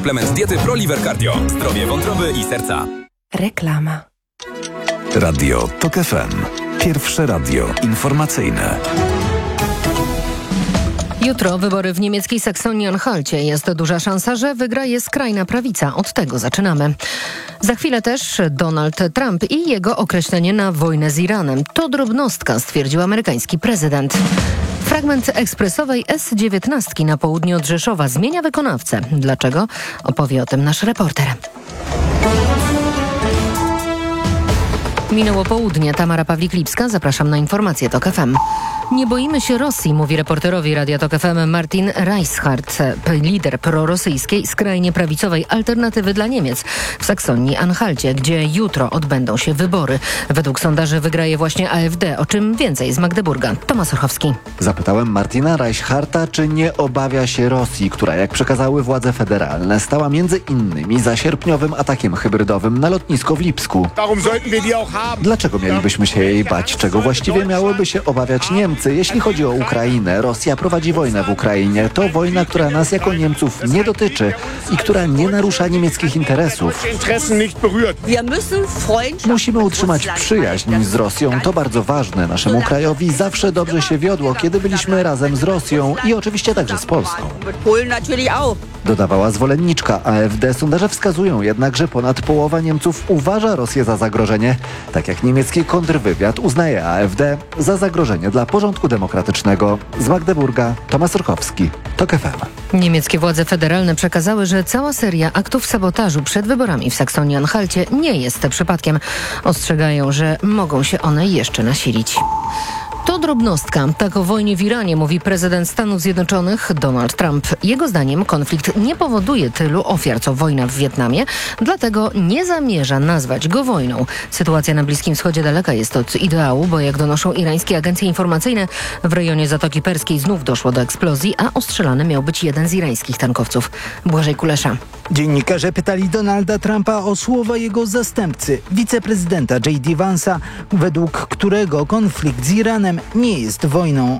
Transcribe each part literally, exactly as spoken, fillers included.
Suplement diety ProLiver Cardio. Zdrowie wątroby i serca. Reklama. Radio TOK F M. Pierwsze radio informacyjne. Jutro wybory w niemieckiej Saksonii-Anhalcie. Jest duża szansa, że wygra je skrajna prawica. Od tego zaczynamy. Za chwilę też Donald Trump i jego określenie na wojnę z Iranem. To drobnostka, stwierdził amerykański prezydent. Fragment ekspresowej S dziewiętnaście na południe od Rzeszowa zmienia wykonawcę. Dlaczego? Opowie o tym nasz reporter. Minęło południe. Tamara Pawlik-Lipska. Zapraszam na informacje TOK F M. Nie boimy się Rosji, mówi reporterowi Radia TOK F M Martin Reichhardt, lider prorosyjskiej, skrajnie prawicowej Alternatywy dla Niemiec w Saksonii-Anhalcie, gdzie jutro odbędą się wybory. Według sondaży wygra je właśnie A F D. O czym więcej z Magdeburga. Tomasz Orchowski. Zapytałem Martina Reichhardta, czy nie obawia się Rosji, która, jak przekazały władze federalne, stała między innymi za sierpniowym atakiem hybrydowym na lotnisko w Lipsku. Dlaczego mielibyśmy się jej bać? Czego właściwie miałyby się obawiać Niemcy? Jeśli chodzi o Ukrainę, Rosja prowadzi wojnę w Ukrainie. To wojna, która nas jako Niemców nie dotyczy i która nie narusza niemieckich interesów. Musimy utrzymać przyjaźń z Rosją. To bardzo ważne. Naszemu krajowi zawsze dobrze się wiodło, kiedy byliśmy razem z Rosją i oczywiście także z Polską. Dodawała zwolenniczka A F D. Sondaże wskazują jednak, że ponad połowa Niemców uważa Rosję za zagrożenie. Tak jak niemiecki kontrwywiad uznaje A F D za zagrożenie dla porządku demokratycznego. Z Magdeburga Tomasz Orchowski, TOK F M. Niemieckie władze federalne przekazały, że cała seria aktów sabotażu przed wyborami w Saksonii-Anhalcie nie jest przypadkiem. Ostrzegają, że mogą się one jeszcze nasilić. To drobnostka. Tak o wojnie w Iranie mówi prezydent Stanów Zjednoczonych Donald Trump. Jego zdaniem konflikt nie powoduje tylu ofiar co wojna w Wietnamie, dlatego nie zamierza nazwać go wojną. Sytuacja na Bliskim Wschodzie daleka jest od ideału, bo jak donoszą irańskie agencje informacyjne, w rejonie Zatoki Perskiej znów doszło do eksplozji, a ostrzelany miał być jeden z irańskich tankowców. Błażej Kulesza. Dziennikarze pytali Donalda Trumpa o słowa jego zastępcy, wiceprezydenta J D Vance'a, według którego konflikt z Iranem nie jest wojną.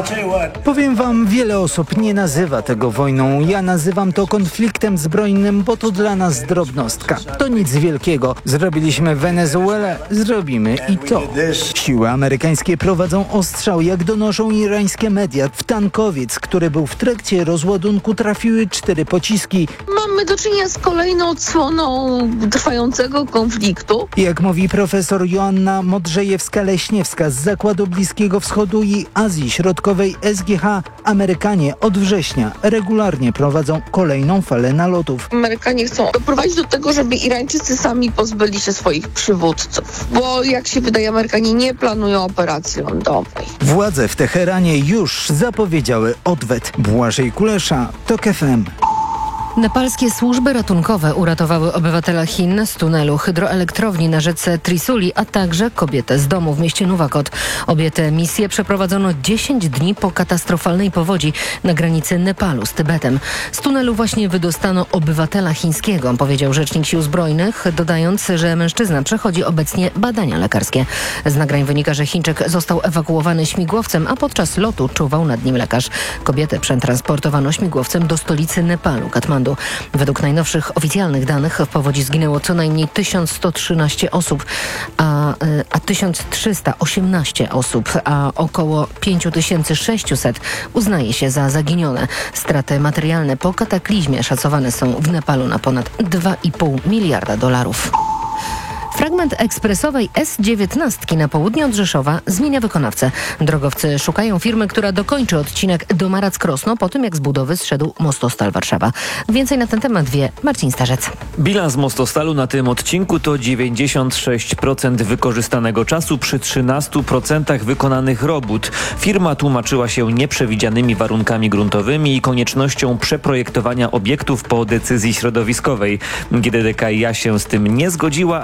Powiem wam, wiele osób nie nazywa tego wojną. Ja nazywam to konfliktem zbrojnym, bo to dla nas drobnostka. To nic wielkiego. Zrobiliśmy Wenezuelę, zrobimy i to. Siły amerykańskie prowadzą ostrzał, jak donoszą irańskie media. W tankowiec, który był w trakcie rozładunku, trafiły cztery pociski. Mamy do czynienia z kolejną odsłoną trwającego konfliktu. Jak mówi profesor Joanna Modrzejewska-Leśniewska z Zakładu Bliskiego Wschodu i Azji Środkowej S G H, Amerykanie od września regularnie prowadzą kolejną falę nalotów. Amerykanie chcą doprowadzić do tego, żeby Irańczycy sami pozbyli się swoich przywódców, bo jak się wydaje, Amerykanie nie planują operacji lądowej. Władze w Teheranie już zapowiedziały odwet. Błażej Kulesza, TOK F M. Nepalskie służby ratunkowe uratowały obywatela Chin z tunelu hydroelektrowni na rzece Trisuli, a także kobietę z domu w mieście Nuwakot. Obie te misje przeprowadzono dziesięć dni po katastrofalnej powodzi na granicy Nepalu z Tybetem. Z tunelu właśnie wydostano obywatela chińskiego, powiedział rzecznik Sił Zbrojnych, dodając, że mężczyzna przechodzi obecnie badania lekarskie. Z nagrań wynika, że Chińczyk został ewakuowany śmigłowcem, a podczas lotu czuwał nad nim lekarz. Kobietę przetransportowano śmigłowcem do stolicy Nepalu, Katmandu. Według najnowszych oficjalnych danych w powodzi zginęło co najmniej tysiąc sto trzynaście osób, a, a tysiąc trzysta osiemnaście osób, a około pięć tysięcy sześćset uznaje się za zaginione. Straty materialne po kataklizmie szacowane są w Nepalu na ponad dwa i pół miliarda dolarów. Fragment ekspresowej S dziewiętnaście na południe od Rzeszowa zmienia wykonawcę. Drogowcy szukają firmy, która dokończy odcinek Domarac-Krosno po tym, jak z budowy zszedł Mostostal Warszawa. Więcej na ten temat wie Marcin Starzec. Bilans Mostostalu na tym odcinku to dziewięćdziesiąt sześć procent wykorzystanego czasu przy trzynastu procentach wykonanych robót. Firma tłumaczyła się nieprzewidzianymi warunkami gruntowymi i koniecznością przeprojektowania obiektów po decyzji środowiskowej. G D D K ja się z tym nie zgodziła, a spór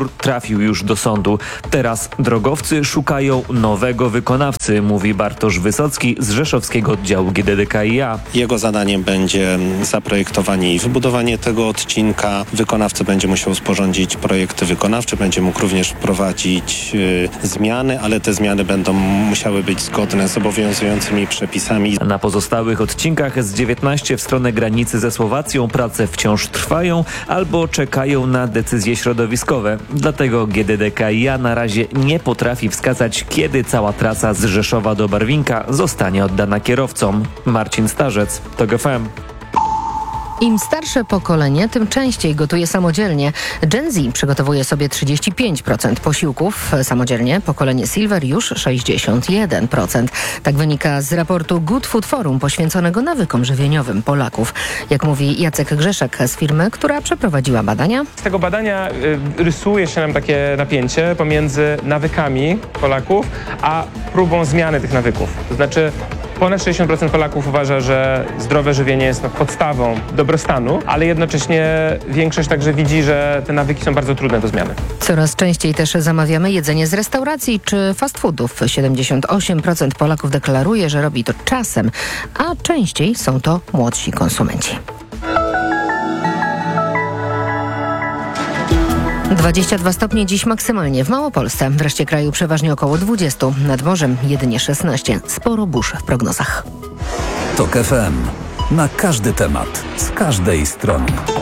spór trafił już do sądu. Teraz drogowcy szukają nowego wykonawcy, mówi Bartosz Wysocki z rzeszowskiego oddziału G D D K i A. Jego zadaniem będzie zaprojektowanie i wybudowanie tego odcinka. Wykonawca będzie musiał sporządzić projekt wykonawczy, będzie mógł również wprowadzić y, zmiany, ale te zmiany będą musiały być zgodne z obowiązującymi przepisami. Na pozostałych odcinkach S dziewiętnaście w stronę granicy ze Słowacją prace wciąż trwają albo czekają na decyzje środowiskowe. Dlatego G D D K i A na razie nie potrafi wskazać, kiedy cała trasa z Rzeszowa do Barwinka zostanie oddana kierowcom. Marcin Starzec, T O G F M. Im starsze pokolenie, tym częściej gotuje samodzielnie. Gen Z przygotowuje sobie trzydzieści pięć procent posiłków samodzielnie, pokolenie Silver już sześćdziesiąt jeden procent. Tak wynika z raportu Good Food Forum poświęconego nawykom żywieniowym Polaków. Jak mówi Jacek Grzeszek z firmy, która przeprowadziła badania. Z tego badania y, rysuje się nam takie napięcie pomiędzy nawykami Polaków, a próbą zmiany tych nawyków. To znaczy ponad sześćdziesiąt procent Polaków uważa, że zdrowe żywienie jest podstawą dobrostanu, ale jednocześnie większość także widzi, że te nawyki są bardzo trudne do zmiany. Coraz częściej też zamawiamy jedzenie z restauracji czy fast foodów. siedemdziesiąt osiem procent Polaków deklaruje, że robi to czasem, a częściej są to młodsi konsumenci. dwadzieścia dwa stopnie dziś maksymalnie w Małopolsce. W reszcie kraju przeważnie około dwadzieścia. Nad morzem jedynie szesnaście. Sporo burz w prognozach. T O K F M. Na każdy temat. Z każdej strony.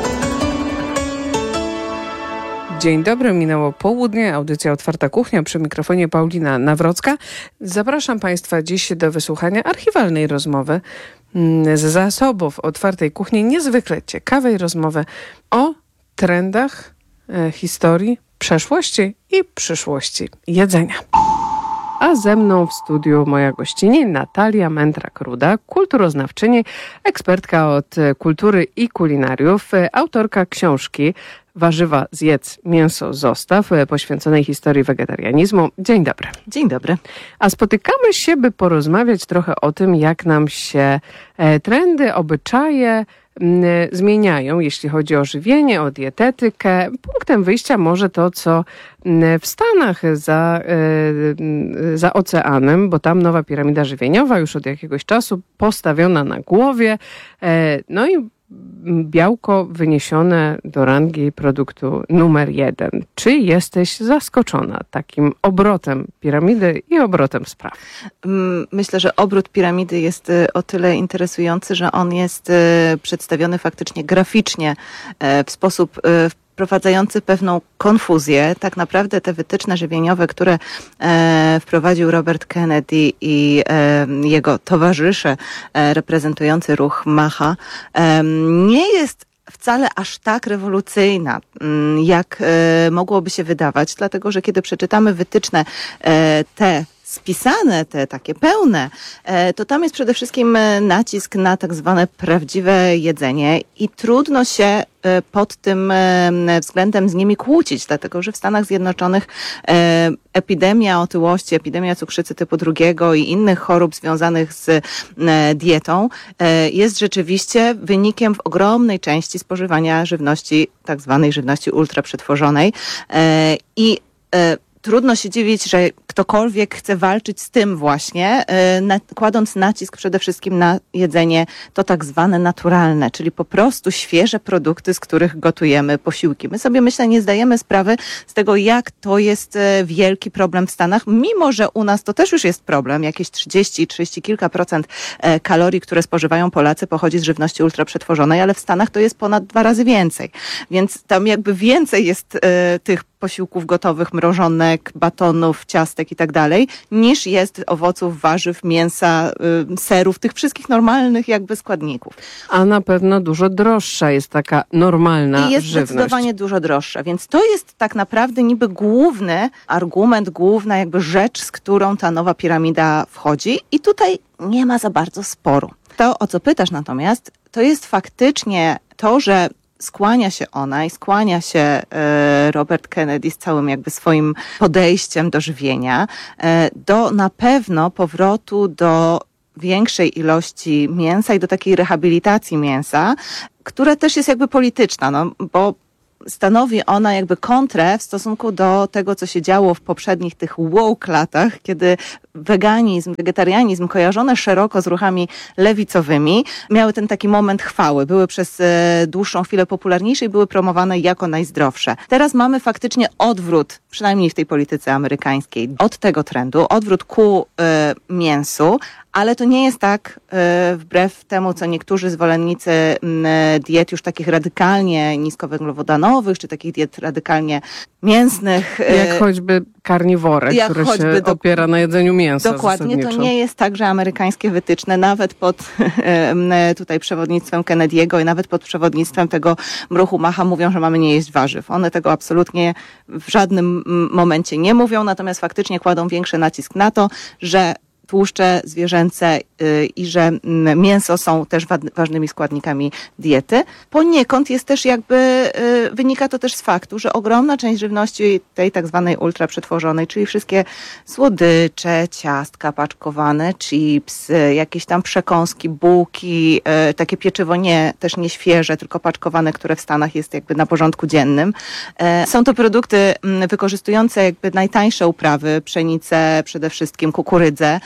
Dzień dobry, minęło południe, audycja Otwarta Kuchnia, przy mikrofonie Paulina Nawrocka. Zapraszam Państwa dziś do wysłuchania archiwalnej rozmowy z zasobów Otwartej Kuchni, niezwykle ciekawej rozmowy o trendach, historii, przeszłości i przyszłości jedzenia. A ze mną w studiu moja gościni Natalia Mędrak-Ruda, kulturoznawczyni, ekspertka od kultury i kulinariów, autorka książki Warzywa zjedz, mięso zostaw, poświęconej historii wegetarianizmu. Dzień dobry. Dzień dobry. A spotykamy się, by porozmawiać trochę o tym, jak nam się trendy, obyczaje zmieniają, jeśli chodzi o żywienie, o dietetykę. Punktem wyjścia może to, co w Stanach za, za oceanem, bo tam nowa piramida żywieniowa już od jakiegoś czasu postawiona na głowie. No i białko wyniesione do rangi produktu numer jeden. Czy jesteś zaskoczona takim obrotem piramidy i obrotem spraw? Myślę, że obrót piramidy jest o tyle interesujący, że on jest przedstawiony faktycznie graficznie w sposób wprowadzający pewną konfuzję. Tak naprawdę te wytyczne żywieniowe, które e, wprowadził Robert Kennedy i e, jego towarzysze e, reprezentujący ruch MAHA, e, nie jest wcale aż tak rewolucyjna, jak e, mogłoby się wydawać, dlatego że kiedy przeczytamy wytyczne e, te spisane, te takie pełne, to tam jest przede wszystkim nacisk na tak zwane prawdziwe jedzenie i trudno się pod tym względem z nimi kłócić, dlatego że w Stanach Zjednoczonych epidemia otyłości, epidemia cukrzycy typu drugiego i innych chorób związanych z dietą jest rzeczywiście wynikiem w ogromnej części spożywania żywności, tak zwanej żywności ultraprzetworzonej i trudno się dziwić, że ktokolwiek chce walczyć z tym właśnie, na, kładąc nacisk przede wszystkim na jedzenie to tak zwane naturalne, czyli po prostu świeże produkty, z których gotujemy posiłki. My sobie, myślę, nie zdajemy sprawy z tego, jak to jest wielki problem w Stanach, mimo że u nas to też już jest problem. Jakieś trzydzieści, trzydzieści kilka procent kalorii, które spożywają Polacy, pochodzi z żywności ultraprzetworzonej, ale w Stanach to jest ponad dwa razy więcej. Więc tam jakby więcej jest e, tych posiłków gotowych, mrożonek, batonów, ciastek i tak dalej, niż jest owoców, warzyw, mięsa, y, serów, tych wszystkich normalnych jakby składników. A na pewno dużo droższa jest taka normalna I jest żywność. zdecydowanie dużo droższa, więc to jest tak naprawdę niby główny argument, główna jakby rzecz, z którą ta nowa piramida wchodzi i tutaj nie ma za bardzo sporu. To, o co pytasz natomiast, to jest faktycznie to, że skłania się ona i skłania się e, Robert Kennedy z całym jakby swoim podejściem do żywienia, e, do na pewno powrotu do większej ilości mięsa i do takiej rehabilitacji mięsa, która też jest jakby polityczna, no bo stanowi ona jakby kontrę w stosunku do tego, co się działo w poprzednich tych woke latach, kiedy weganizm, wegetarianizm kojarzone szeroko z ruchami lewicowymi miały ten taki moment chwały. Były przez e, dłuższą chwilę popularniejsze i były promowane jako najzdrowsze. Teraz mamy faktycznie odwrót, przynajmniej w tej polityce amerykańskiej, od tego trendu, odwrót ku e, mięsu, ale to nie jest tak, e, wbrew temu, co niektórzy zwolennicy m, diet już takich radykalnie niskowęglowodanowych, czy takich diet radykalnie mięsnych. E, jak choćby karniworek, jak który choćby się do, opiera na jedzeniu mięsa. Dokładnie, to nie jest tak, że amerykańskie wytyczne, nawet pod e, tutaj przewodnictwem Kennedy'ego i nawet pod przewodnictwem tego Mruchu Macha mówią, że mamy nie jeść warzyw. One tego absolutnie w żadnym momencie nie mówią, natomiast faktycznie kładą większy nacisk na to, że tłuszcze zwierzęce yy, i że mm, mięso są też wa- ważnymi składnikami diety. Poniekąd jest też jakby, yy, wynika to też z faktu, że ogromna część żywności tej tak zwanej ultraprzetworzonej, czyli wszystkie słodycze, ciastka paczkowane, chips, yy, jakieś tam przekąski, bułki, yy, takie pieczywo nie, też nie świeże, tylko paczkowane, które w Stanach jest jakby na porządku dziennym. Yy, są to produkty yy, wykorzystujące jakby najtańsze uprawy, pszenicę przede wszystkim, kukurydzę,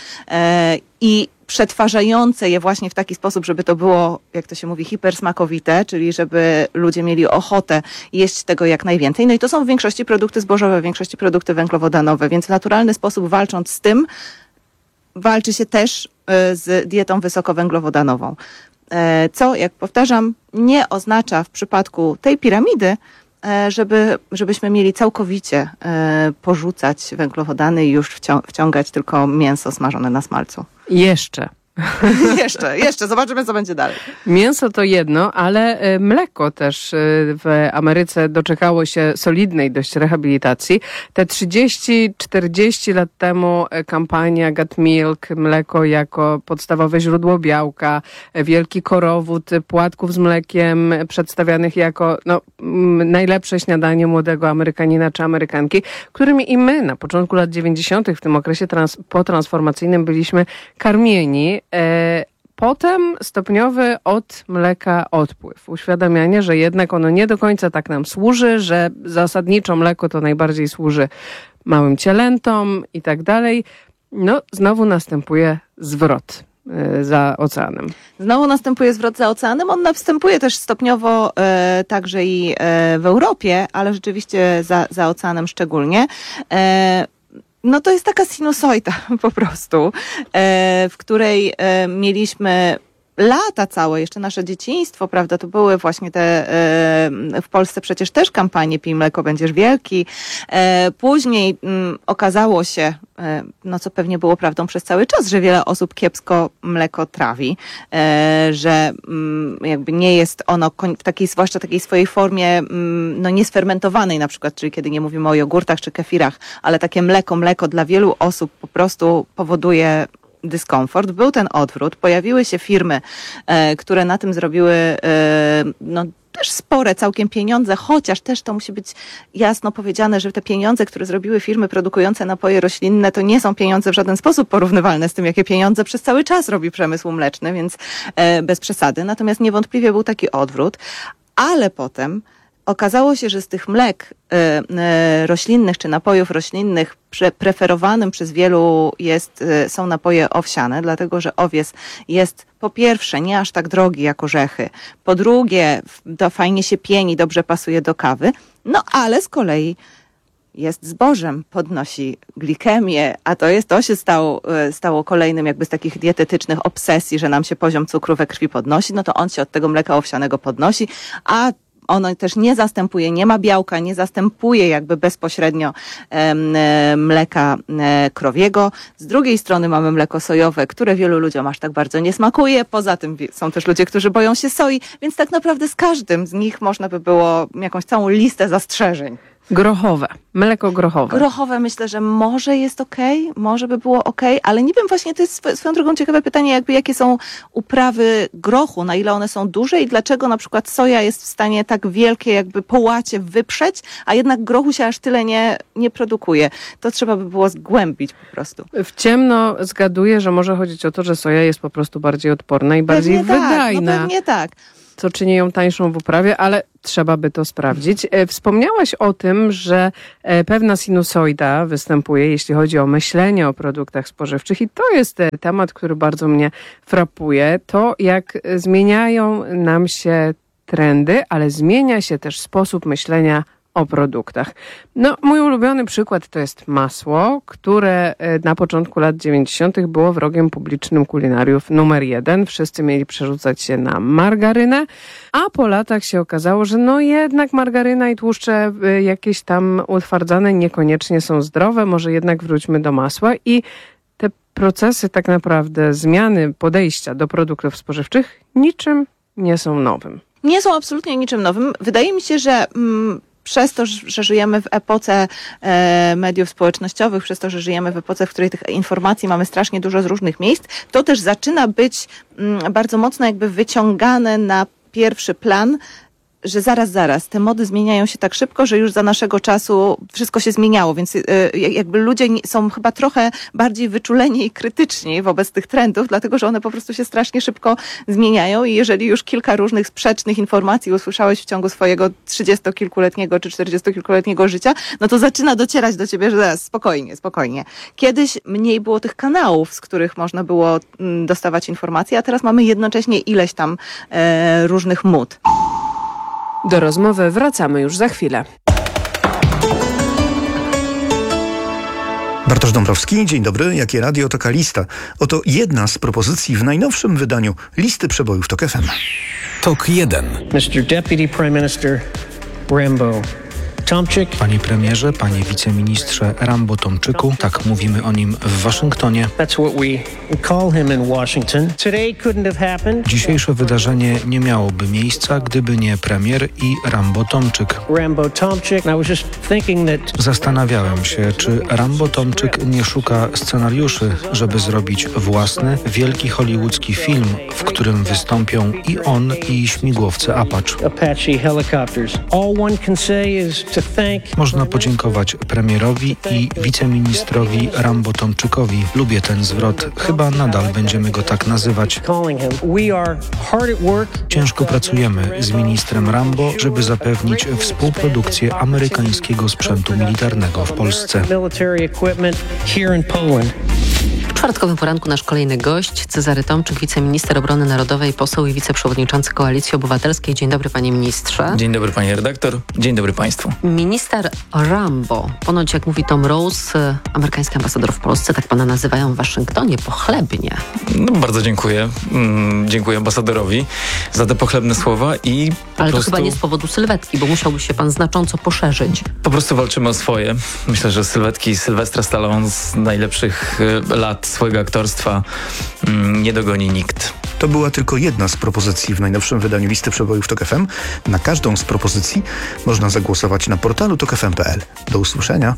i przetwarzające je właśnie w taki sposób, żeby to było, jak to się mówi, hipersmakowite, czyli żeby ludzie mieli ochotę jeść tego jak najwięcej. No i to są w większości produkty zbożowe, w większości produkty węglowodanowe, więc w naturalny sposób walcząc z tym, walczy się też z dietą wysokowęglowodanową. Co, jak powtarzam, nie oznacza w przypadku tej piramidy, żeby, żebyśmy mieli całkowicie e, porzucać węglowodany i już wcią- wciągać tylko mięso smażone na smalcu. Jeszcze. jeszcze, jeszcze. Zobaczymy, co będzie dalej. Mięso to jedno, ale mleko też w Ameryce doczekało się solidnej dość rehabilitacji. Te trzydzieści czterdzieści lat temu kampania Got Milk, mleko jako podstawowe źródło białka, wielki korowód płatków z mlekiem przedstawianych jako no, najlepsze śniadanie młodego Amerykanina czy Amerykanki, którymi i my na początku lat dziewięćdziesiątych w tym okresie trans- potransformacyjnym byliśmy karmieni. Potem stopniowy od mleka odpływ. Uświadamianie, że jednak ono nie do końca tak nam służy, że zasadniczo mleko to najbardziej służy małym cielętom i tak dalej. No, znowu następuje zwrot za oceanem. Znowu następuje zwrot za oceanem. On następuje też stopniowo e, także i e, w Europie, ale rzeczywiście za, za oceanem szczególnie. E, No to jest taka sinusoida po prostu, w której mieliśmy lata całe, jeszcze nasze dzieciństwo, prawda, to były właśnie te, w Polsce przecież też kampanie Pij mleko, będziesz wielki. Później okazało się, no co pewnie było prawdą przez cały czas, że wiele osób kiepsko mleko trawi, że jakby nie jest ono w takiej, zwłaszcza takiej swojej formie, no niesfermentowanej na przykład, czyli kiedy nie mówimy o jogurtach czy kefirach, ale takie mleko, mleko dla wielu osób po prostu powoduje dyskomfort. Był ten odwrót. Pojawiły się firmy, e, które na tym zrobiły e, no, też spore całkiem pieniądze, chociaż też to musi być jasno powiedziane, że te pieniądze, które zrobiły firmy produkujące napoje roślinne, to nie są pieniądze w żaden sposób porównywalne z tym, jakie pieniądze przez cały czas robi przemysł mleczny, więc e, bez przesady. Natomiast niewątpliwie był taki odwrót, ale potem okazało się, że z tych mlek y, y, roślinnych czy napojów roślinnych pre, preferowanym przez wielu jest, y, są napoje owsiane, dlatego że owiec jest po pierwsze nie aż tak drogi jak orzechy, po drugie to fajnie się pieni, dobrze pasuje do kawy, no ale z kolei jest zbożem, podnosi glikemię, a to jest, to się stało, stało kolejnym jakby z takich dietetycznych obsesji, że nam się poziom cukru we krwi podnosi, no to on się od tego mleka owsianego podnosi, a ono też nie zastępuje, nie ma białka, nie zastępuje jakby bezpośrednio e, mleka e, krowiego. Z drugiej strony mamy mleko sojowe, które wielu ludziom aż tak bardzo nie smakuje. Poza tym są też ludzie, którzy boją się soi, więc tak naprawdę z każdym z nich można by było jakąś całą listę zastrzeżeń. Grochowe, mleko grochowe. Grochowe myślę, że może jest okej, okay, może by było okej, okay, ale nie wiem, właśnie to jest swoją drogą ciekawe pytanie, jakby jakie są uprawy grochu, na ile one są duże i dlaczego na przykład soja jest w stanie tak wielkie jakby połacie wyprzeć, a jednak grochu się aż tyle nie, nie produkuje. To trzeba by było zgłębić po prostu. W ciemno zgaduję, że może chodzić o to, że soja jest po prostu bardziej odporna i bardziej pewnie wydajna. Tak, no pewnie tak. co czyni ją tańszą w uprawie, ale trzeba by to sprawdzić. Wspomniałaś o tym, że pewna sinusoida występuje, jeśli chodzi o myślenie o produktach spożywczych i to jest temat, który bardzo mnie frapuje. To, jak zmieniają nam się trendy, ale zmienia się też sposób myślenia o produktach. No, mój ulubiony przykład to jest masło, które na początku lat dziewięćdziesiątych było wrogiem publicznym kulinariów numer jeden. Wszyscy mieli przerzucać się na margarynę, a po latach się okazało, że no jednak margaryna i tłuszcze jakieś tam utwardzane niekoniecznie są zdrowe, może jednak wróćmy do masła i te procesy tak naprawdę zmiany podejścia do produktów spożywczych niczym nie są nowym. Nie są absolutnie niczym nowym. Wydaje mi się, że mm, przez to, że żyjemy w epoce e, mediów społecznościowych, przez to, że żyjemy w epoce, w której tych informacji mamy strasznie dużo z różnych miejsc, to też zaczyna być mm, bardzo mocno jakby wyciągane na pierwszy plan, że zaraz, zaraz, te mody zmieniają się tak szybko, że już za naszego czasu wszystko się zmieniało, więc y, jakby ludzie są chyba trochę bardziej wyczuleni i krytyczni wobec tych trendów, dlatego że one po prostu się strasznie szybko zmieniają i jeżeli już kilka różnych sprzecznych informacji usłyszałeś w ciągu swojego trzydziestokilkuletniego czy czterdziestokilkuletniego życia, no to zaczyna docierać do ciebie, że zaraz, spokojnie, spokojnie. Kiedyś mniej było tych kanałów, z których można było mm, dostawać informacje, a teraz mamy jednocześnie ileś tam e, różnych mód. Do rozmowy wracamy już za chwilę. Bartosz Dąbrowski, dzień dobry. Jakie radio, taka lista. Oto jedna z propozycji w najnowszym wydaniu listy przebojów TOK F M. TOK jeden. mister Deputy Prime Minister Rambo Tomczyk. Panie premierze, panie wiceministrze Rambo Tomczyku, tak mówimy o nim w Waszyngtonie. That's what we call him in Washington. Today couldn't have happened. Dzisiejsze wydarzenie nie miałoby miejsca, gdyby nie premier i Rambo Tomczyk. Rambo Tomczyk. I was just thinking that... Zastanawiałem się, czy Rambo Tomczyk nie szuka scenariuszy, żeby zrobić własny, wielki hollywoodzki film, w którym wystąpią i on, i śmigłowce Apache. Apache helicopters. All one can say is to thank... Można podziękować premierowi i wiceministrowi Rambo Tomczykowi. Lubię ten zwrot. Chyba nadal będziemy go tak nazywać. Ciężko pracujemy z ministrem Rambo, żeby zapewnić współprodukcję amerykańskiego sprzętu militarnego w Polsce. W czwartkowym poranku nasz kolejny gość, Cezary Tomczyk, wiceminister obrony narodowej, poseł i wiceprzewodniczący Koalicji Obywatelskiej. Dzień dobry, panie ministrze. Dzień dobry, pani redaktor. Dzień dobry państwu. Minister Rambo. Ponoć, jak mówi Tom Rose, amerykański ambasador w Polsce, tak pana nazywają w Waszyngtonie, pochlebnie. No, bardzo dziękuję. Mm, dziękuję ambasadorowi za te pochlebne słowa i po Ale prostu... to chyba nie z powodu sylwetki, bo musiałby się pan znacząco poszerzyć. Po prostu walczymy o swoje. Myślę, że sylwetki Sylwestra Stallone z najlepszych y, lat swojego aktorstwa mm, nie dogoni nikt. To była tylko jedna z propozycji w najnowszym wydaniu listy przebojów TOK F M. Na każdą z propozycji można zagłosować na portalu tok f m kropka p l. Do usłyszenia.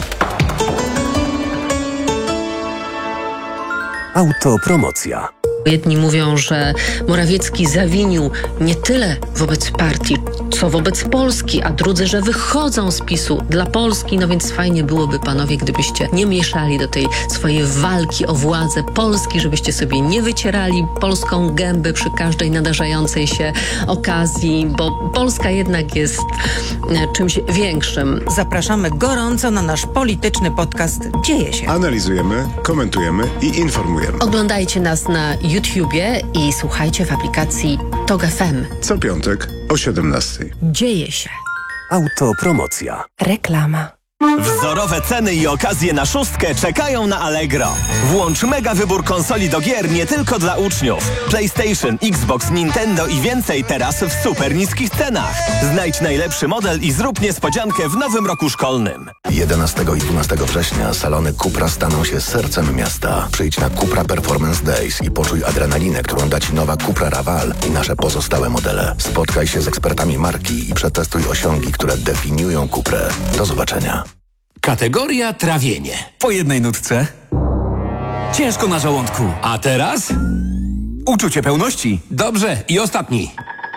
Autopromocja. Jedni mówią, że Morawiecki zawinił nie tyle wobec partii, co wobec Polski, a drudzy, że wychodzą z PiSu dla Polski. No więc fajnie byłoby, panowie, gdybyście nie mieszali do tej swojej walki o władzę Polski, żebyście sobie nie wycierali polską gębę przy każdej nadarzającej się okazji, bo Polska jednak jest czymś większym. Zapraszamy gorąco na nasz polityczny podcast Dzieje się. Analizujemy, komentujemy i informujemy. Oglądajcie nas na YouTubie i słuchajcie w aplikacji TOK F M. Co piątek o siedemnastej. Dzieje się. Autopromocja. Reklama. Wzorowe ceny i okazje na szóstkę czekają na Allegro. Włącz mega wybór konsoli do gier nie tylko dla uczniów. PlayStation, Xbox, Nintendo i więcej teraz w super niskich cenach. Znajdź najlepszy model i zrób niespodziankę w nowym roku szkolnym. jedenastego i dwunastego września salony Cupra staną się sercem miasta. Przyjdź na Cupra Performance Days i poczuj adrenalinę, którą da Ci nowa Cupra Raval i nasze pozostałe modele. Spotkaj się z ekspertami marki i przetestuj osiągi, które definiują Cuprę. Do zobaczenia. Kategoria trawienie. Po jednej nutce. Ciężko na żołądku. A teraz? Uczucie pełności. Dobrze. I ostatni.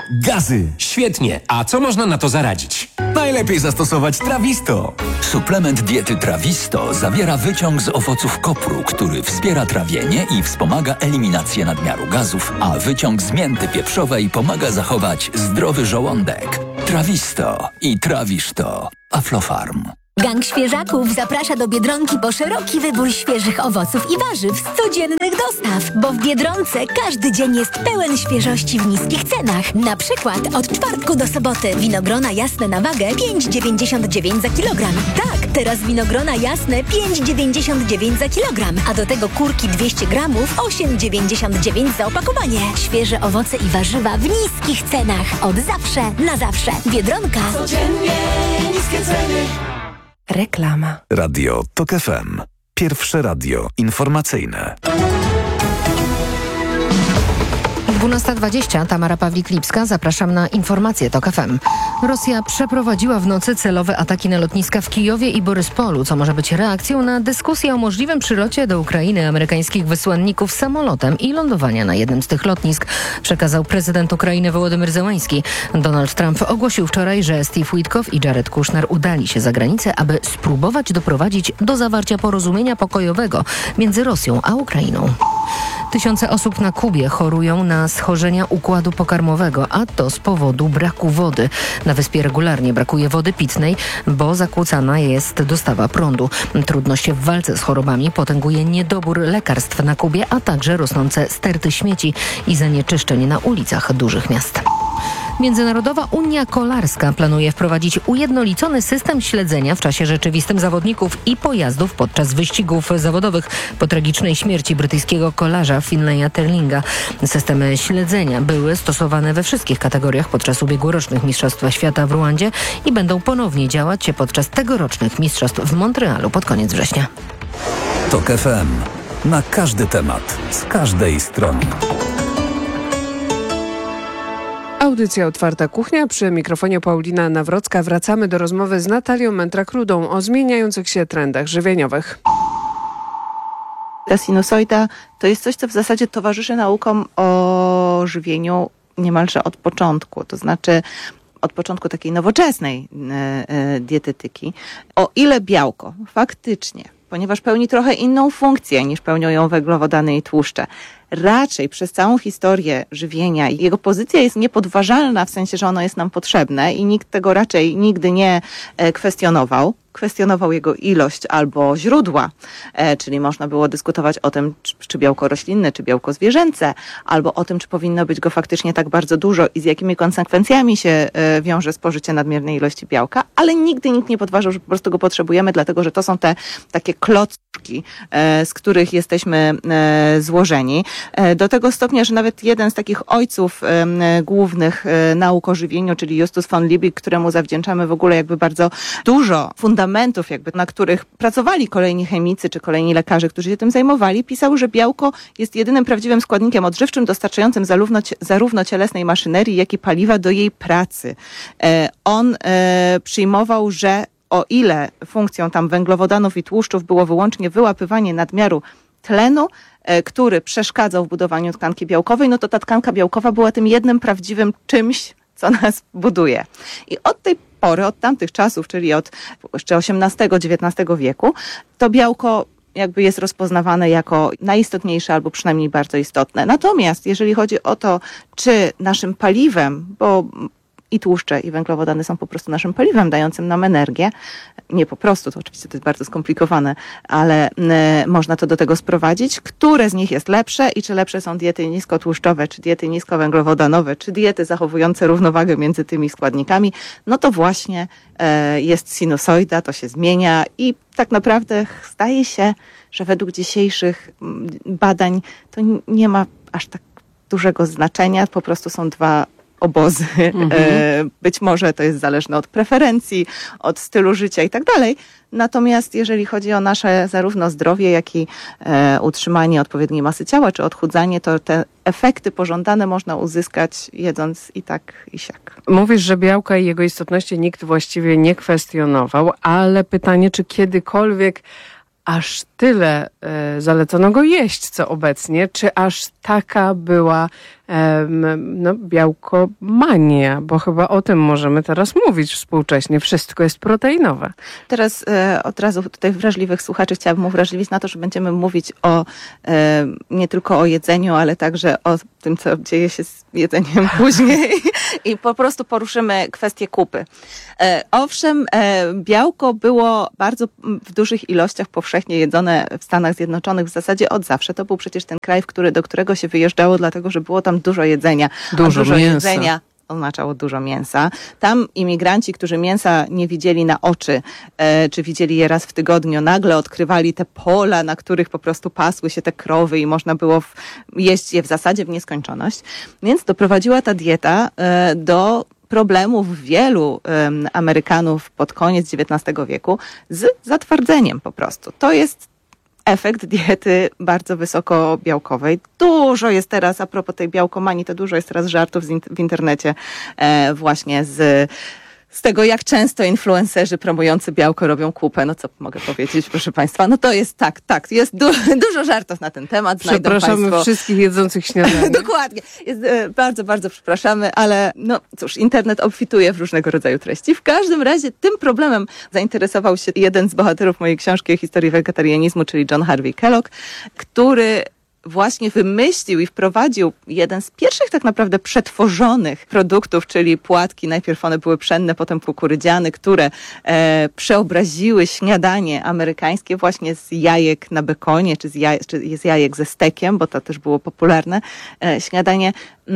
Gazy! Świetnie! A co można na to zaradzić? Najlepiej zastosować Trawisto. Suplement diety Trawisto zawiera wyciąg z owoców kopru, który wspiera trawienie i wspomaga eliminację nadmiaru gazów, a wyciąg z mięty pieprzowej pomaga zachować zdrowy żołądek. Trawisto i trawisz to. Aflofarm. Gang Świeżaków zaprasza do Biedronki po szeroki wybór świeżych owoców i warzyw z codziennych dostaw, bo w Biedronce każdy dzień jest pełen świeżości w niskich cenach. Na przykład od czwartku do soboty winogrona jasne na wagę pięć dziewięćdziesiąt dziewięć za kilogram. Tak, teraz winogrona jasne pięć dziewięćdziesiąt dziewięć za kilogram, a do tego kurki dwieście gramów osiem dziewięćdziesiąt dziewięć za opakowanie. Świeże owoce i warzywa w niskich cenach. Od zawsze na zawsze. Biedronka. Codziennie niskie ceny. Reklama. Radio TOK F M. Pierwsze radio informacyjne. dwunasta dwadzieścia, Tamara Pawlik-Lipska, zapraszam na informacje TOK F M. Rosja przeprowadziła w nocy celowe ataki na lotniska w Kijowie i Boryspolu, co może być reakcją na dyskusję o możliwym przylocie do Ukrainy amerykańskich wysłanników samolotem i lądowania na jednym z tych lotnisk, przekazał prezydent Ukrainy Wołodymyr Zełański. Donald Trump ogłosił wczoraj, że Steve Witkow i Jared Kushner udali się za granicę, aby spróbować doprowadzić do zawarcia porozumienia pokojowego między Rosją a Ukrainą. Tysiące osób na Kubie chorują na schorzenia układu pokarmowego, a to z powodu braku wody. Na wyspie regularnie brakuje wody pitnej, bo zakłócana jest dostawa prądu. Trudności w walce z chorobami potęguje niedobór lekarstw na Kubie, a także rosnące sterty śmieci i zanieczyszczeń na ulicach dużych miast. Międzynarodowa Unia Kolarska planuje wprowadzić ujednolicony system śledzenia w czasie rzeczywistym zawodników i pojazdów podczas wyścigów zawodowych po tragicznej śmierci brytyjskiego kolarza Finleya Terlinga. Systemy śledzenia były stosowane we wszystkich kategoriach podczas ubiegłorocznych Mistrzostw Świata w Ruandzie i będą ponownie działać podczas tegorocznych Mistrzostw w Montrealu pod koniec września. TOK F M. Na każdy temat, z każdej strony. Audycja Otwarta Kuchnia, przy mikrofonie Paulina Nawrocka. Wracamy do rozmowy z Natalią Mędrak-Rudą o zmieniających się trendach żywieniowych. Ta sinusoida to jest coś, co w zasadzie towarzyszy naukom o żywieniu niemalże od początku, to znaczy od początku takiej nowoczesnej dietetyki. O ile białko faktycznie, ponieważ pełni trochę inną funkcję niż pełnią ją węglowodany i tłuszcze, raczej przez całą historię żywienia jego pozycja jest niepodważalna, w sensie, że ono jest nam potrzebne i nikt tego raczej nigdy nie kwestionował. Kwestionował jego ilość albo źródła, e, czyli można było dyskutować o tym, czy, czy białko roślinne, czy białko zwierzęce, albo o tym, czy powinno być go faktycznie tak bardzo dużo i z jakimi konsekwencjami się e, wiąże spożycie nadmiernej ilości białka, ale nigdy nikt nie podważył, że po prostu go potrzebujemy, dlatego że to są te takie klocki, e, z których jesteśmy e, złożeni. E, do tego stopnia, że nawet jeden z takich ojców e, głównych e, nauk o żywieniu, czyli Justus von Liebig, któremu zawdzięczamy w ogóle jakby bardzo dużo fundamentów, jakby, na których pracowali kolejni chemicy czy kolejni lekarze, którzy się tym zajmowali, pisał, że białko jest jedynym prawdziwym składnikiem odżywczym dostarczającym zarówno, zarówno cielesnej maszynerii, jak i paliwa do jej pracy. E, on e, przyjmował, że o ile funkcją tam węglowodanów i tłuszczów było wyłącznie wyłapywanie nadmiaru tlenu, e, który przeszkadzał w budowaniu tkanki białkowej, no to ta tkanka białkowa była tym jednym prawdziwym czymś, co nas buduje. I od tej pory, od tamtych czasów, czyli od jeszcze osiemnastego dziewiętnastego wieku, to białko jakby jest rozpoznawane jako najistotniejsze albo przynajmniej bardzo istotne. Natomiast jeżeli chodzi o to, czy naszym paliwem, bo i tłuszcze, i węglowodany są po prostu naszym paliwem dającym nam energię. Nie po prostu, to oczywiście to jest bardzo skomplikowane, ale y, można to do tego sprowadzić. Które z nich jest lepsze i czy lepsze są diety niskotłuszczowe, czy diety niskowęglowodanowe, czy diety zachowujące równowagę między tymi składnikami, no to właśnie y, jest sinusoida, to się zmienia i tak naprawdę zdaje się, że według dzisiejszych badań to nie ma aż tak dużego znaczenia, po prostu są dwa obozy. Mhm. Być może to jest zależne od preferencji, od stylu życia i tak dalej. Natomiast jeżeli chodzi o nasze zarówno zdrowie, jak i e, utrzymanie odpowiedniej masy ciała, czy odchudzanie, to te efekty pożądane można uzyskać jedząc i tak, i siak. Mówisz, że białka i jego istotności nikt właściwie nie kwestionował, ale pytanie, czy kiedykolwiek aż tyle e, zalecono go jeść, co obecnie, czy aż taka była e, no, białkomania, bo chyba o tym możemy teraz mówić współcześnie. Wszystko jest proteinowe. Teraz e, od razu tutaj wrażliwych słuchaczy chciałabym uwrażliwić na to, że będziemy mówić o e, nie tylko o jedzeniu, ale także o tym, co dzieje się z jedzeniem później i po prostu poruszymy kwestię kupy. E, owszem, e, białko było bardzo w dużych ilościach powszechnie jedzone w Stanach Zjednoczonych w zasadzie od zawsze. To był przecież ten kraj, w który, do którego się wyjeżdżało, dlatego że było tam dużo jedzenia. Dużo, a dużo mięsa. jedzenia oznaczało dużo mięsa. Tam imigranci, którzy mięsa nie widzieli na oczy, e, czy widzieli je raz w tygodniu, nagle odkrywali te pola, na których po prostu pasły się te krowy i można było w, jeść je w zasadzie w nieskończoność. Więc doprowadziła ta dieta e, do problemów wielu um, Amerykanów pod koniec dziewiętnastego wieku z zatwardzeniem po prostu. To jest efekt diety bardzo wysoko białkowej. Dużo jest teraz, a propos tej białkomanii, to dużo jest teraz żartów z in- w internecie e, właśnie z z tego, jak często influencerzy promujący białko robią kupę. No co mogę powiedzieć, proszę Państwa? No to jest tak, tak, jest du- dużo żartów na ten temat. Znajdą Przepraszamy państwo... wszystkich jedzących śniadanie. Dokładnie. Jest, e, bardzo, bardzo przepraszamy, ale no cóż, internet obfituje w różnego rodzaju treści. W każdym razie tym problemem zainteresował się jeden z bohaterów mojej książki o historii wegetarianizmu, czyli John Harvey Kellogg, który właśnie wymyślił i wprowadził jeden z pierwszych tak naprawdę przetworzonych produktów, czyli płatki. Najpierw one były pszenne, potem kukurydziane, które e, przeobraziły śniadanie amerykańskie właśnie z jajek na bekonie, czy z, jaj, czy z jajek ze stekiem, bo to też było popularne e, śniadanie.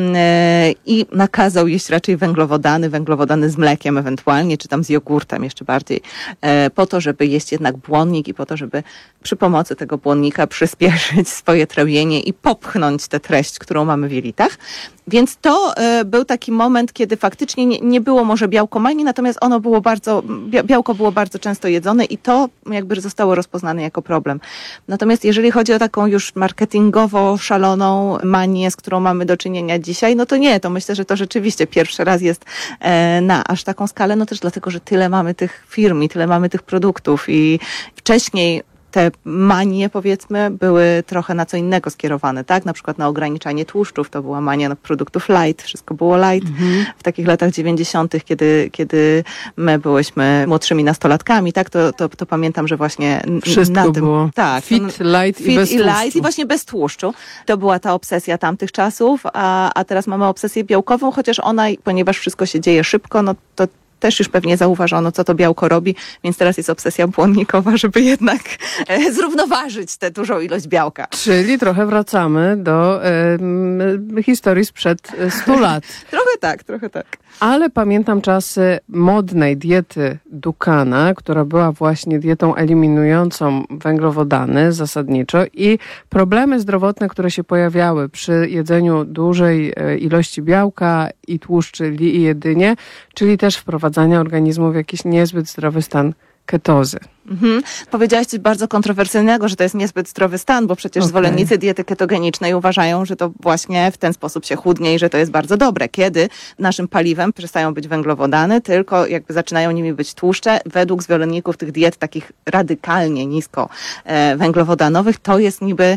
E, I nakazał jeść raczej węglowodany, węglowodany z mlekiem ewentualnie, czy tam z jogurtem jeszcze bardziej, e, po to, żeby jeść jednak błonnik i po to, żeby przy pomocy tego błonnika przyspieszyć swoje trawienie i popchnąć tę treść, którą mamy w jelitach. Więc to e, był taki moment, kiedy faktycznie nie, nie było może białkomanii, natomiast ono było bardzo, białko było bardzo często jedzone i to jakby zostało rozpoznane jako problem. Natomiast jeżeli chodzi o taką już marketingowo szaloną manię, z którą mamy do czynienia dzisiaj, no to nie, to myślę, że to rzeczywiście pierwszy raz jest e, na aż taką skalę, no też dlatego, że tyle mamy tych firm i tyle mamy tych produktów i wcześniej te manie, powiedzmy, były trochę na co innego skierowane, tak? Na przykład na ograniczanie tłuszczów, to była mania produktów light, wszystko było light. Mhm. W takich latach dziewięćdziesiątych, kiedy, kiedy my byłyśmy młodszymi nastolatkami, tak? To, to, to pamiętam, że właśnie wszystko na tym... było Tak, fit, light fit i bez i tłuszczu. light i właśnie bez tłuszczu. To była ta obsesja tamtych czasów, a, a teraz mamy obsesję białkową, chociaż ona, ponieważ wszystko się dzieje szybko, no to też już pewnie zauważono, co to białko robi, więc teraz jest obsesja błonnikowa, żeby jednak e, zrównoważyć tę dużą ilość białka. Czyli trochę wracamy do e, historii sprzed stu lat. Trochę tak, trochę tak. Ale pamiętam czasy modnej diety Dukana, która była właśnie dietą eliminującą węglowodany zasadniczo i problemy zdrowotne, które się pojawiały przy jedzeniu dużej ilości białka i tłuszczy i jedynie, czyli też wprowadzania organizmu w jakiś niezbyt zdrowy stan ketozy. Mhm. Powiedziałaś coś bardzo kontrowersyjnego, że to jest niezbyt zdrowy stan, bo przecież okay. zwolennicy diety ketogenicznej uważają, że to właśnie w ten sposób się chudnie i że to jest bardzo dobre. Kiedy naszym paliwem przestają być węglowodany, tylko jakby zaczynają nimi być tłuszcze. Według zwolenników tych diet takich radykalnie nisko e, węglowodanowych, to jest niby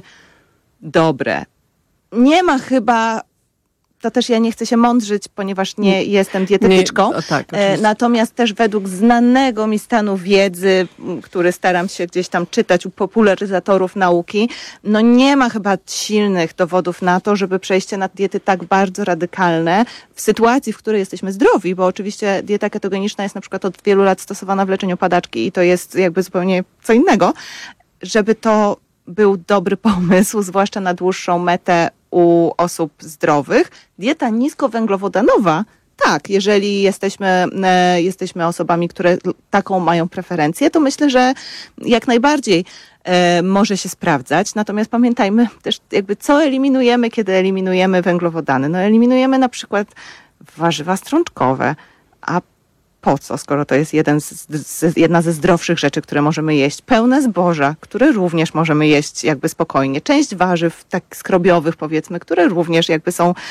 dobre. Nie ma chyba... To też ja nie chcę się mądrzyć, ponieważ nie jestem dietetyczką. Nie, tak, e, natomiast też według znanego mi stanu wiedzy, który staram się gdzieś tam czytać u popularyzatorów nauki, no nie ma chyba silnych dowodów na to, żeby przejście na diety tak bardzo radykalne w sytuacji, w której jesteśmy zdrowi, bo oczywiście dieta ketogeniczna jest na przykład od wielu lat stosowana w leczeniu padaczki i to jest jakby zupełnie co innego, żeby to był dobry pomysł, zwłaszcza na dłuższą metę u osób zdrowych. Dieta niskowęglowodanowa, tak, jeżeli jesteśmy, e, jesteśmy osobami, które taką mają preferencję, to myślę, że jak najbardziej e, może się sprawdzać. Natomiast pamiętajmy też jakby co eliminujemy, kiedy eliminujemy węglowodany. No eliminujemy na przykład warzywa strączkowe, a po co, skoro to jest jeden z, z, jedna ze zdrowszych rzeczy, które możemy jeść. Pełne zboża, które również możemy jeść jakby spokojnie. Część warzyw tak skrobiowych powiedzmy, które również jakby są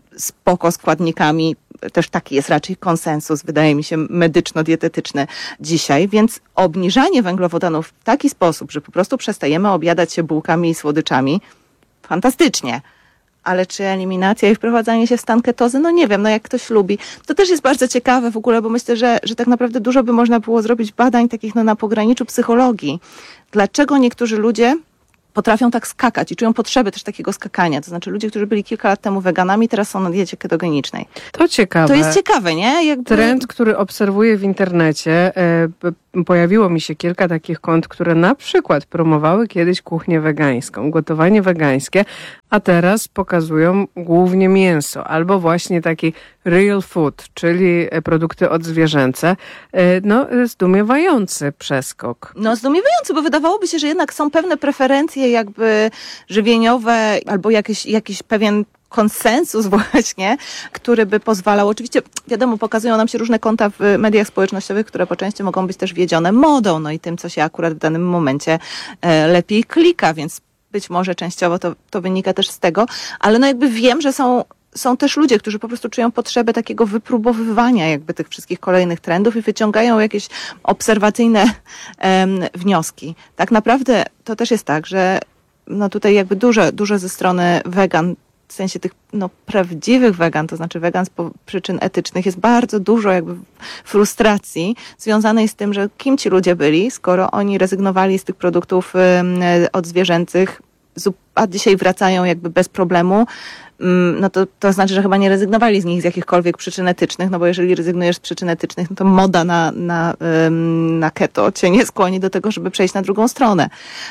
spoko składnikami. Też taki jest raczej konsensus, wydaje mi się, medyczno-dietetyczny dzisiaj, więc obniżanie węglowodanów w taki sposób, że po prostu przestajemy obiadać się bułkami i słodyczami, fantastycznie. Ale czy eliminacja i wprowadzanie się w stan ketozy? No nie wiem, no jak ktoś lubi. To też jest bardzo ciekawe w ogóle, bo myślę, że, że tak naprawdę dużo by można było zrobić badań takich no, na pograniczu psychologii. Dlaczego niektórzy ludzie potrafią tak skakać i czują potrzebę też takiego skakania. To znaczy ludzie, którzy byli kilka lat temu weganami, teraz są na diecie ketogenicznej. To ciekawe. To jest ciekawe, nie? Jakby... Trend, który obserwuję w internecie, e, pojawiło mi się kilka takich kont, które na przykład promowały kiedyś kuchnię wegańską, gotowanie wegańskie, a teraz pokazują głównie mięso, albo właśnie taki real food, czyli produkty odzwierzęce. E, no, zdumiewający przeskok. No, zdumiewający, bo wydawałoby się, że jednak są pewne preferencje jakby żywieniowe, albo jakiś, jakiś pewien konsensus właśnie, który by pozwalał, oczywiście wiadomo, pokazują nam się różne konta w mediach społecznościowych, które po części mogą być też wiedzione modą, no i tym, co się akurat w danym momencie e, lepiej klika, więc być może częściowo to, to wynika też z tego, ale no jakby wiem, że są Są też ludzie, którzy po prostu czują potrzebę takiego wypróbowywania jakby tych wszystkich kolejnych trendów i wyciągają jakieś obserwacyjne um, wnioski. Tak naprawdę to też jest tak, że no tutaj jakby dużo, dużo ze strony wegan, w sensie tych no, prawdziwych wegan, to znaczy wegan z przyczyn etycznych, jest bardzo dużo jakby frustracji związanej z tym, że kim ci ludzie byli, skoro oni rezygnowali z tych produktów um, odzwierzęcych, a dzisiaj wracają jakby bez problemu, no to, to znaczy, że chyba nie rezygnowali z nich z jakichkolwiek przyczyn etycznych, no bo jeżeli rezygnujesz z przyczyn etycznych, no to moda na, na, na keto cię nie skłoni do tego, żeby przejść na drugą stronę.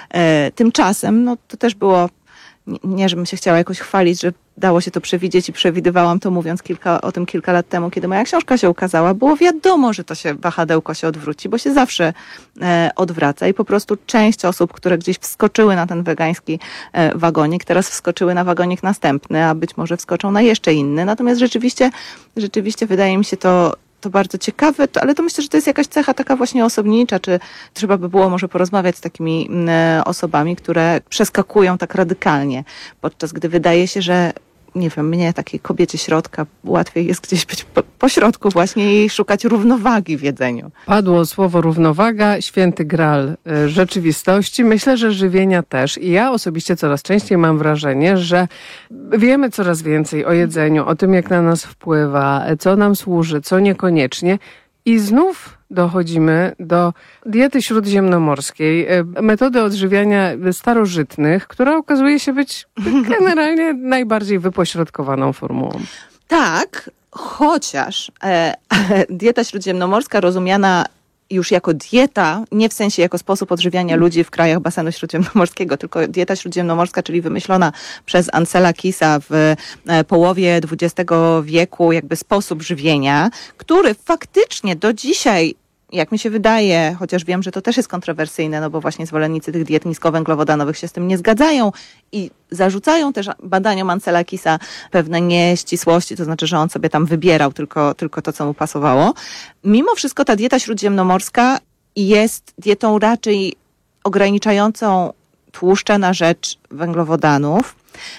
Tymczasem, no to też było, nie, nie żebym się chciała jakoś chwalić, że dało się to przewidzieć i przewidywałam to mówiąc kilka, o tym kilka lat temu, kiedy moja książka się ukazała, było wiadomo, że to się wahadełko się odwróci, bo się zawsze e, odwraca i po prostu część osób, które gdzieś wskoczyły na ten wegański e, wagonik, teraz wskoczyły na wagonik następny, a być może wskoczą na jeszcze inny. Natomiast rzeczywiście, rzeczywiście wydaje mi się to To bardzo ciekawe, to, ale to myślę, że to jest jakaś cecha taka właśnie osobnicza, czy trzeba by było może porozmawiać z takimi y, osobami, które przeskakują tak radykalnie, podczas gdy wydaje się, że nie wiem, mnie, takiej kobiecie środka, łatwiej jest gdzieś być po, po środku właśnie i szukać równowagi w jedzeniu. Padło słowo równowaga, święty gral y, rzeczywistości. Myślę, że żywienia też. I ja osobiście coraz częściej mam wrażenie, że wiemy coraz więcej o jedzeniu, o tym, jak na nas wpływa, co nam służy, co niekoniecznie. I znów dochodzimy do diety śródziemnomorskiej, metody odżywiania starożytnych, która okazuje się być generalnie najbardziej wypośrodkowaną formułą. Tak, chociaż e, dieta śródziemnomorska rozumiana już jako dieta, nie w sensie jako sposób odżywiania ludzi w krajach basenu śródziemnomorskiego, tylko dieta śródziemnomorska, czyli wymyślona przez Ancela Keys'a w połowie dwudziestego wieku, jakby sposób żywienia, który faktycznie do dzisiaj, jak mi się wydaje, chociaż wiem, że to też jest kontrowersyjne, no bo właśnie zwolennicy tych diet niskowęglowodanowych się z tym nie zgadzają i zarzucają też badaniom Ancela Keys'a pewne nieścisłości, to znaczy, że on sobie tam wybierał tylko, tylko to, co mu pasowało. Mimo wszystko ta dieta śródziemnomorska jest dietą raczej ograniczającą tłuszcze na rzecz węglowodanów.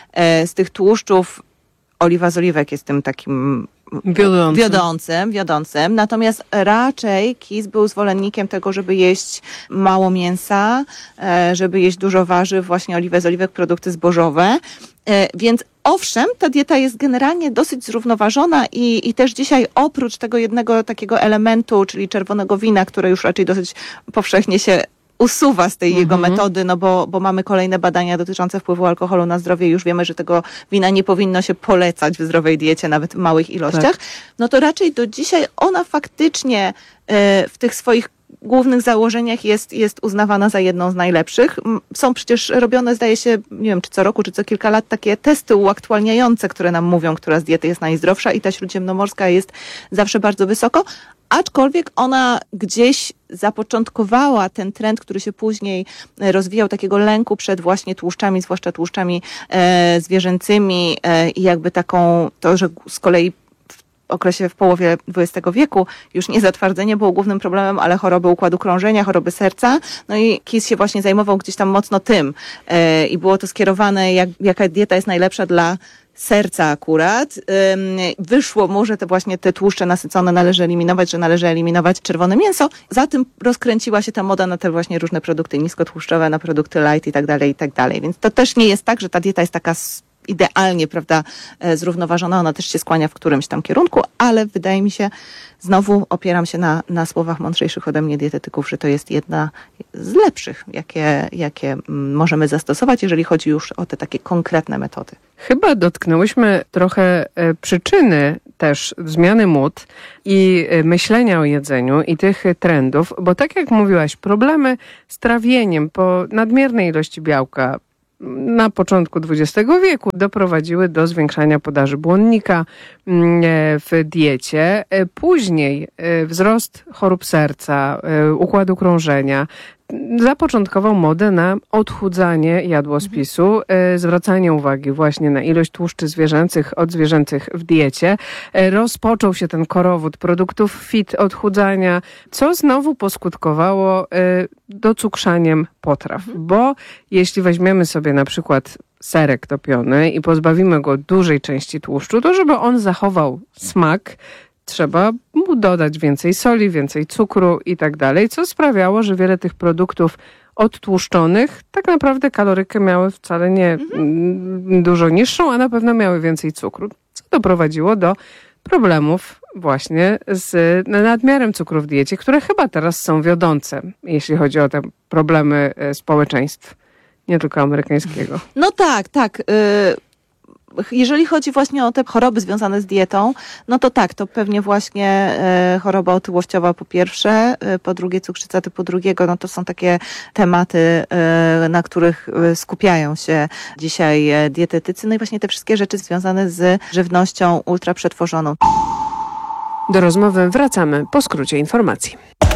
Z tych tłuszczów oliwa z oliwek jest tym takim Wiodącym. wiodącym, wiodącym. Natomiast raczej Keys był zwolennikiem tego, żeby jeść mało mięsa, żeby jeść dużo warzyw, właśnie oliwę z oliwek, produkty zbożowe. Więc owszem, ta dieta jest generalnie dosyć zrównoważona i, i też dzisiaj oprócz tego jednego takiego elementu, czyli czerwonego wina, które już raczej dosyć powszechnie się usuwa z tej jego Mhm. metody, no bo, bo mamy kolejne badania dotyczące wpływu alkoholu na zdrowie i już wiemy, że tego wina nie powinno się polecać w zdrowej diecie, nawet w małych ilościach, Tak. no to raczej do dzisiaj ona faktycznie e, w tych swoich głównych założeniach jest, jest uznawana za jedną z najlepszych. M, Są przecież robione, zdaje się, nie wiem, czy co roku, czy co kilka lat, takie testy uaktualniające, które nam mówią, która z diety jest najzdrowsza i ta śródziemnomorska jest zawsze bardzo wysoko, aczkolwiek ona gdzieś zapoczątkowała ten trend, który się później e, rozwijał, takiego lęku przed właśnie tłuszczami, zwłaszcza tłuszczami e, zwierzęcymi e, i jakby taką, to, że z kolei okresie w połowie dwudziestego wieku już nie zatwardzenie było głównym problemem, ale choroby układu krążenia, choroby serca. No i Kiss się właśnie zajmował gdzieś tam mocno tym yy, i było to skierowane, jak, jaka dieta jest najlepsza dla serca akurat. Wyszło mu, że te właśnie te tłuszcze nasycone należy eliminować, że należy eliminować czerwone mięso. Za tym rozkręciła się ta moda na te właśnie różne produkty niskotłuszczowe, na produkty light i tak dalej, i tak dalej. Więc to też nie jest tak, że ta dieta jest taka idealnie, prawda, zrównoważona. Ona też się skłania w którymś tam kierunku, ale wydaje mi się, znowu opieram się na, na słowach mądrzejszych ode mnie dietetyków, że to jest jedna z lepszych, jakie, jakie możemy zastosować, jeżeli chodzi już o te takie konkretne metody. Chyba dotknęłyśmy trochę przyczyny też zmiany mód i myślenia o jedzeniu i tych trendów, bo tak jak mówiłaś, problemy z trawieniem po nadmiernej ilości białka na początku dwudziestego wieku doprowadziły do zwiększania podaży błonnika w diecie. Później wzrost chorób serca, układu krążenia zapoczątkował modę na odchudzanie jadłospisu, zwracanie uwagi właśnie na ilość tłuszczy zwierzęcych, odzwierzęcych w diecie. Rozpoczął się ten korowód produktów fit, odchudzania, co znowu poskutkowało docukrzaniem potraw. Bo jeśli weźmiemy sobie na przykład serek topiony i pozbawimy go dużej części tłuszczu, to żeby on zachował smak, trzeba mu dodać więcej soli, więcej cukru i tak dalej, co sprawiało, że wiele tych produktów odtłuszczonych tak naprawdę kalorykę miały wcale nie mm. dużo niższą, a na pewno miały więcej cukru, co doprowadziło do problemów właśnie z nadmiarem cukru w diecie, które chyba teraz są wiodące, jeśli chodzi o te problemy społeczeństw, nie tylko amerykańskiego. No tak, tak. Y- Jeżeli chodzi właśnie o te choroby związane z dietą, no to tak, to pewnie właśnie e, choroba otyłościowa po pierwsze, e, po drugie cukrzyca typu drugiego, no to są takie tematy, e, na których skupiają się dzisiaj dietetycy, no i właśnie te wszystkie rzeczy związane z żywnością ultraprzetworzoną. Do rozmowy wracamy po skrócie informacji.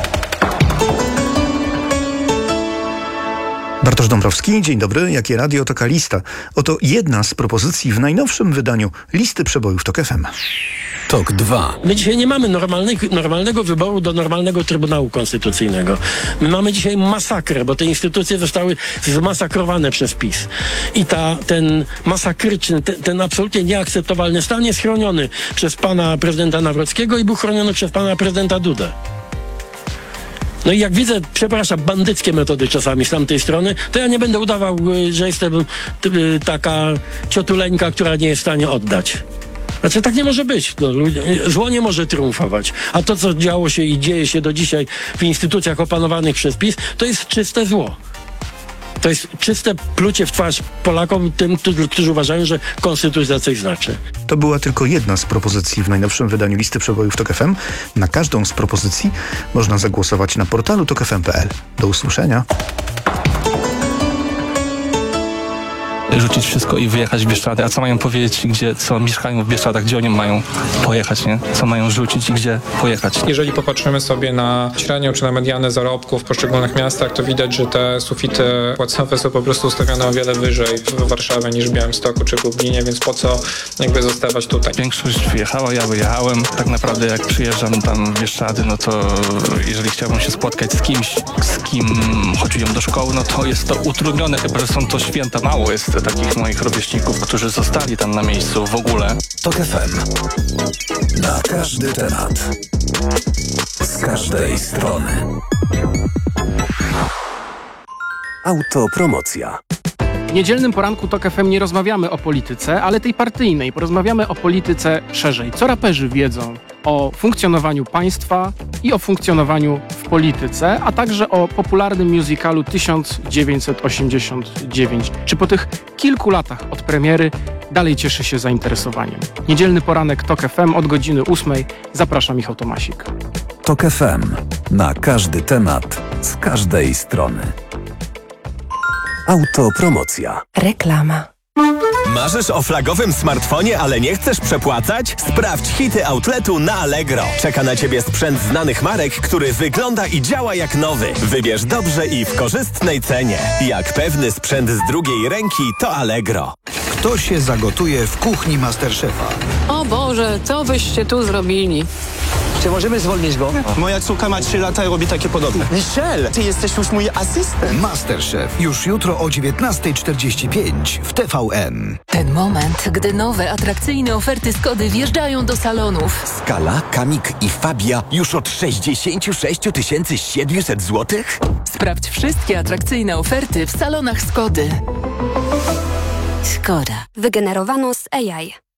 Bartosz Dąbrowski, dzień dobry. Jakie radio, taka lista. Oto jedna z propozycji w najnowszym wydaniu listy przebojów TOK F M. TOK dwa. My dzisiaj nie mamy normalnego wyboru do normalnego Trybunału Konstytucyjnego. My mamy dzisiaj masakrę, bo te instytucje zostały zmasakrowane przez PiS. I ta, ten masakryczny, ten, ten absolutnie nieakceptowalny stan jest chroniony przez pana prezydenta Nawrockiego i był chroniony przez pana prezydenta Dudę. No i jak widzę, przepraszam, bandyckie metody czasami z tamtej strony, to ja nie będę udawał, że jestem taka ciotuleńka, która nie jest w stanie oddać. Znaczy tak nie może być. No, zło nie może triumfować. A to, co działo się i dzieje się do dzisiaj w instytucjach opanowanych przez PiS, to jest czyste zło. To jest czyste plucie w twarz Polakom i tym, którzy uważają, że konstytucja coś znaczy. To była tylko jedna z propozycji w najnowszym wydaniu listy przebojów TOK F M. Na każdą z propozycji można zagłosować na portalu tok f m kropka p l. Do usłyszenia. Rzucić wszystko i wyjechać w Bieszczady. A co mają powiedzieć, gdzie, co mieszkają w Bieszczadach, gdzie oni mają pojechać, nie? Co mają rzucić i gdzie pojechać. Jeżeli popatrzymy sobie na średnią czy na medianę zarobków w poszczególnych miastach, to widać, że te sufity płacowe są po prostu ustawione o wiele wyżej w Warszawie niż w Białymstoku czy w Lublinie, więc po co jakby zostawać tutaj? Większość wyjechała, ja wyjechałem. Tak naprawdę jak przyjeżdżam tam w Bieszczady, no to jeżeli chciałbym się spotkać z kimś, z kim chodziłem do szkoły, no to jest to utrudnione, chyba że są to święta. Mało jest takich moich rówieśników, którzy zostali tam na miejscu w ogóle. TOK F M. Na każdy temat. Z każdej strony. Autopromocja. W niedzielnym poranku TOK F M nie rozmawiamy o polityce, ale tej partyjnej. Porozmawiamy o polityce szerzej. Co raperzy wiedzą o funkcjonowaniu państwa i o funkcjonowaniu w polityce, a także o popularnym musicalu tysiąc dziewięćset osiemdziesiąt dziewięć. Czy po tych kilku latach od premiery dalej cieszy się zainteresowaniem? Niedzielny poranek TOK F M od godziny ósmej. Zapraszam, Michał Tomasik. TOK F M. Na każdy temat, z każdej strony. Autopromocja. Reklama. Marzysz o flagowym smartfonie, ale nie chcesz przepłacać? Sprawdź hity outletu na Allegro. Czeka na Ciebie sprzęt znanych marek, który wygląda i działa jak nowy. Wybierz dobrze i w korzystnej cenie. Jak pewny sprzęt z drugiej ręki, to Allegro. kto się zagotuje w kuchni Masterchefa. O Boże, co byście tu zrobili? Czy możemy zwolnić go? Moja córka ma trzy lata i robi takie podobne. Michel, ty jesteś już mój asystent. Masterchef już jutro o dziewiętnasta czterdzieści pięć w T V N. Ten moment, gdy nowe, atrakcyjne oferty Skody wjeżdżają do salonów. Skala, Kamik i Fabia już od sześćdziesiąt sześć tysięcy siedemset złotych? Sprawdź wszystkie atrakcyjne oferty w salonach Skody. Skoda. Wygenerowano z A I.